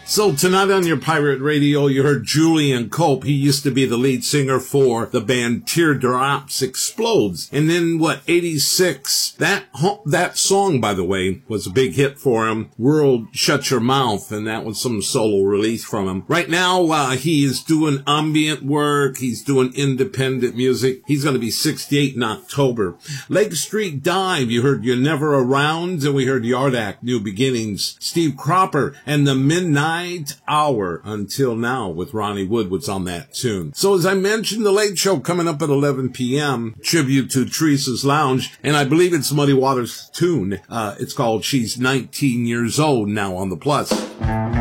So tonight on your pirate radio, you heard Julian Cope. He used to be the lead singer for the band Teardrops Explodes. And then, 86? That song, by the way, was a big hit for him. World Shut Your Mouth, and that was some solo release from him. Right now, he is doing ambient work. He's doing independent music. He's going to be 68 in October. Lake Street Dive, you heard You're Never Around, and we heard Yardak, New Beginnings. Steve Cropper and the Midnight Hour Until Now with Ronnie Wood was on that tune. So as I mentioned, the Late Show coming up at 11 p.m. Tribute to Teresa's Lounge, and I believe it's Muddy Waters' tune. It's called She's 19 Years Old now on the Plus.